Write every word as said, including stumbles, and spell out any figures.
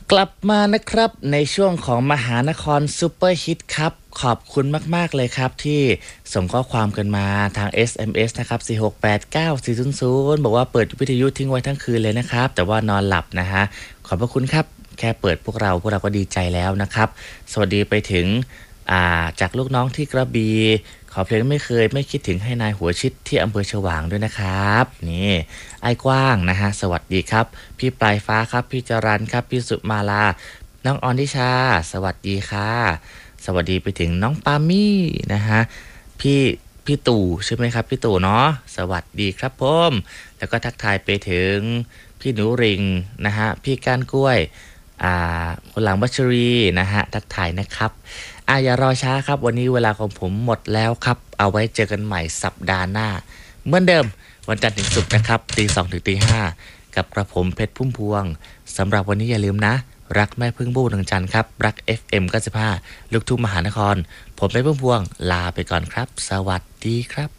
กลับมานะครับในช่วงของมหานครซูเปอร์ฮิตครับขอบคุณมากๆเลยครับที่ส่งข้อความกันมาทาง เอส เอ็ม เอส นะครับสี่ หก แปด เก้า สี่ ศูนย์ ศูนย์บอกว่าเปิดวิทยุทิ้งไว้ทั้งคืนเลยนะครับแต่ว่านอนหลับนะฮะขอบพระคุณครับแค่เปิดพวกเราพวกเราก็ดีใจแล้วนะครับสวัสดีไปถึงอ่าจากลูกน้องที่กระบี่ขอเพลงไม่เคยไม่คิดถึงให้นายหัวชิดที่อำเภอฉวางด้วยนะครับนี่ไอ้กว้างนะฮะสวัสดีครับพี่ปลายฟ้าครับพี่จรัญครับพี่สุมาลาน้องออนทิชาสวัสดีค่ะสวัสดีไปถึงน้องปามี่นะฮะพี่พี่ตู่ใช่ไหมครับพี่ตู่เนาะสวัสดีครับผมแล้วก็ทักทายไปถึงพี่หนูริงนะฮะพี่ก้านกล้วยอ่าคนหลังวัชรีนะฮะทักทายนะครับอ่ะอย่ารอช้าครับวันนี้เวลาของผมหมดแล้วครับเอาไว้เจอกันใหม่สัปดาห์หน้าเหมือนเดิมวันจันทร์ถึงศุกร์นะครับตีสองถึงตีห้ากับกระผมเพชรพุ่มพวงสำหรับวันนี้อย่าลืมนะรักแม่พึ่งบู้ดวงจันทร์ครับรัก เอฟ เอ็ม เก้าสิบห้าลูกทุ่งมหานครผมเพชรพุ่มพวงลาไปก่อนครับสวัสดีครับ